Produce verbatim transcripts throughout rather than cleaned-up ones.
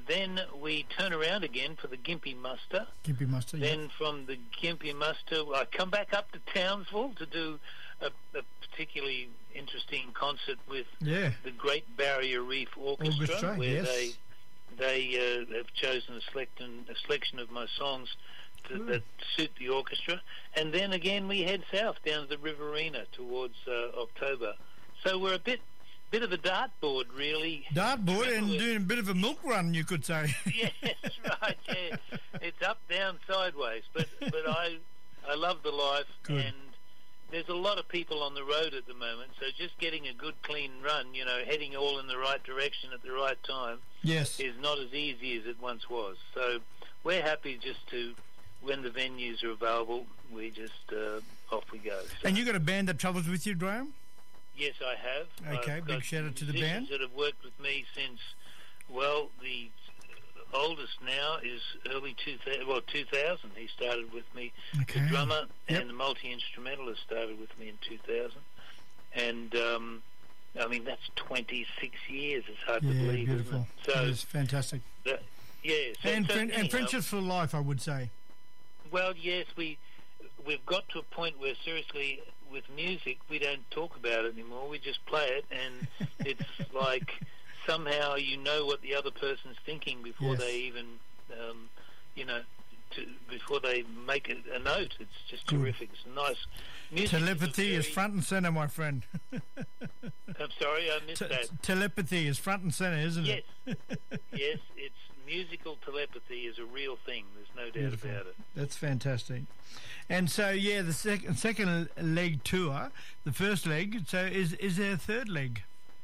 then we turn around again for the Gympie Muster. Gympie Muster, Then yeah. from the Gympie Muster, I come back up to Townsville to do a, a particularly interesting concert with Yeah. the Great Barrier Reef Orchestra, Orchestra, where yes. they they uh, have chosen a selection, a selection of my songs to, Good. that suit the orchestra. And then again we head south down to the Riverina towards uh, October. So we're a bit bit of a dartboard, really. Dartboard and With- doing a bit of a milk run, you could say. Yes, right, yeah. It's up, down, sideways. But but I I love the life, Good. and there's a lot of people on the road at the moment, so just getting a good, clean run, you know, heading all in the right direction at the right time Yes. is not as easy as it once was. So we're happy just to, when the venues are available, we just, uh, off we go. So, And you got a band that travels with you, Graham? yes, I have. Okay, I've big got shout out to the musicians band. that have worked with me since, well, the oldest now is early two thousand. Well, two thousand. He started with me. Okay. The drummer Yep. and the multi-instrumentalist started with me in two thousand. And, um, I mean, that's twenty-six years. It's hard to Yeah, believe, beautiful. isn't it? That is fantastic. So, yeah. So, And, so friend, and anyhow, friendships for life, I would say. well, yes, we, we've got to a point where, seriously, with music, we don't talk about it anymore. We just play it, and it's like somehow you know what the other person's thinking before Yes. they even, um, you know, to, before they make a, a note. It's just Good. terrific. It's nice. Music Telepathy is, is very, front and center, my friend. I'm sorry, I missed Te- that. telepathy is front and center, isn't Yes, it? yes, it's musical telepathy is a real thing. There's no doubt Beautiful. about it. That's fantastic. And so, yeah, the sec- second leg tour, the first leg, so is, is there a third leg?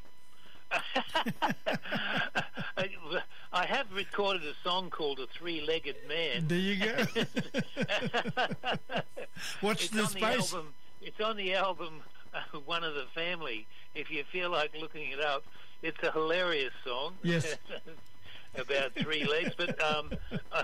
I, I have recorded a song called "A Three-Legged Man." There you go. Watch it's the on space. The album, it's on the album uh, One of the Family. If you feel like looking it up, it's a hilarious song. Yes. About three legs, but um, I,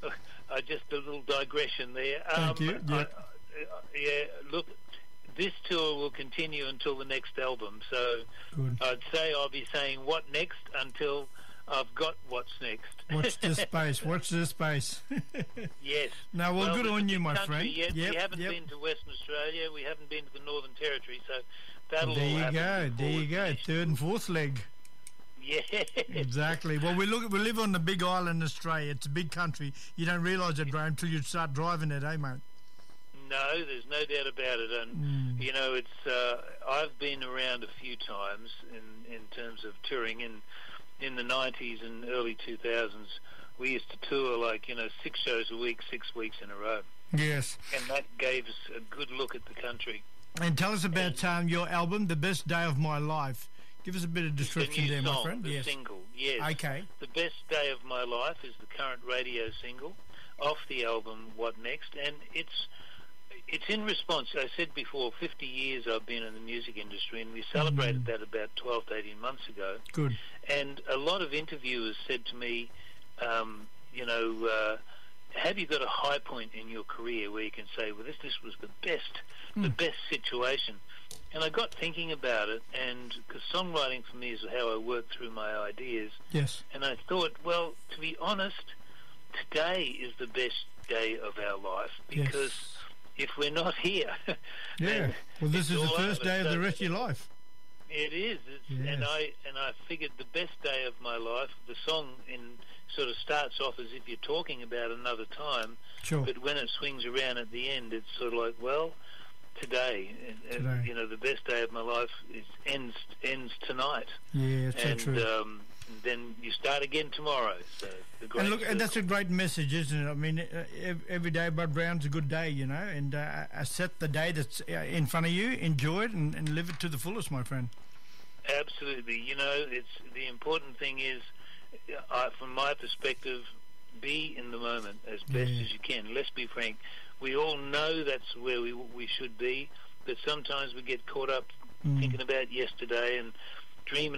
I just a little digression there. Um, Thank you. Yeah. I, I, yeah. Look, this tour will continue until the next album. So Good. I'd say I'll be saying what next until I've got what's next. Watch the space. Watch the space. Yes. No, well, good we're on the you, big my country friend. Yet. Yep, we haven't yep. been to Western Australia. We haven't been to the Northern Territory. So that'll There all you happen go. before There you we go. finish. Third and fourth leg. Yeah. Exactly. Well, we look. We live on the big island, Australia. It's a big country. You don't realise it, Graham, until you start driving it, eh, mate? No, there's no doubt about it. And Mm. you know, it's. Uh, I've been around a few times in in terms of touring. In in the nineties and early two thousands, we used to tour like you know six shows a week, six weeks in a row, Yes. and that gave us a good look at the country. And tell us about um, your album, "The Best Day of My Life." Give us a bit of The description new there, song, my friend. the Yes. single, yes. Okay. The Best Day of My Life is the current radio single off the album What Next, and it's it's in response. I said before, fifty years I've been in the music industry, and we celebrated Mm. that about twelve to eighteen months ago. Good. And a lot of interviewers said to me, um, you know, uh, have you got a high point in your career where you can say, well, this this was the best, the Mm. best situation? And I got thinking about it, and because songwriting for me is how I work through my ideas, Yes. and I thought, well, to be honest, today is the best day of our life, because Yes. if we're not here, Yeah. then Well, this it's is the all first over. day of So the rest of your life. It is, it's, Yes. and I and I figured the best day of my life. The song in sort of starts off as if you're talking about another time, Sure. but when it swings around at the end, it's sort of like, well, today, and, and, Today. you know, the best day of my life is ends ends tonight, Yeah, it's so and true. um, then you start again tomorrow. So the great And look, and that's a circle. great message, isn't it? I mean, uh, ev- every day Bud Brown's a good day, you know, and uh, uh, set the day that's uh, in front of you, enjoy it, and, and live it to the fullest, my friend. Absolutely. You know, it's the important thing is, uh, from my perspective, be in the moment as best Yeah. as you can. Let's be frank. We all know that's where we we should be, but sometimes we get caught up Mm. thinking about yesterday and dreaming